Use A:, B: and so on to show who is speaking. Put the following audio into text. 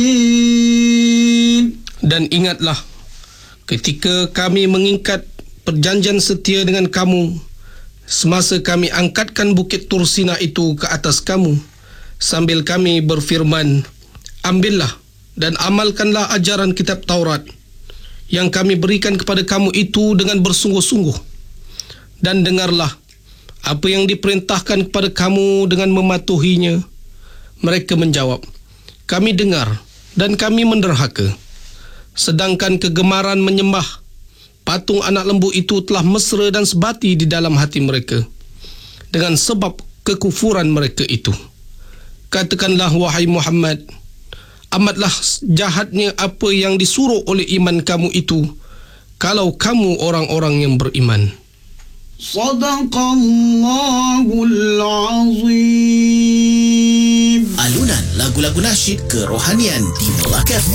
A: Dan ingatlah ketika kami mengikat perjanjian setia dengan kamu semasa kami angkatkan bukit Tursina itu ke atas kamu, sambil kami berfirman, ambillah dan amalkanlah ajaran kitab Taurat yang kami berikan kepada kamu itu dengan bersungguh-sungguh, dan dengarlah apa yang diperintahkan kepada kamu dengan mematuhinya. Mereka menjawab, kami dengar dan kami menderhaka. Sedangkan kegemaran menyembah patung anak lembu itu telah mesra dan sebati di dalam hati mereka dengan sebab kekufuran mereka itu. Katakanlah wahai Muhammad, amatlah jahatnya apa yang disuruh oleh iman kamu itu, kalau kamu orang-orang yang beriman.
B: Sadaqallahul azim.
C: Alunan lagu-lagu nasyid kerohanian di Melaka FM.